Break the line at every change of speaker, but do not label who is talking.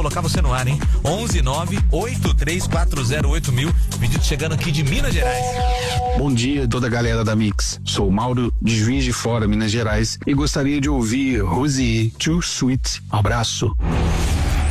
colocar você no ar, hein? 11983408000. Pedido chegando aqui de Minas Gerais.
Bom dia, toda a galera da Mix. Sou Mauro, de Juiz de Fora, Minas Gerais, e gostaria de ouvir Rosie Too Sweet. Abraço.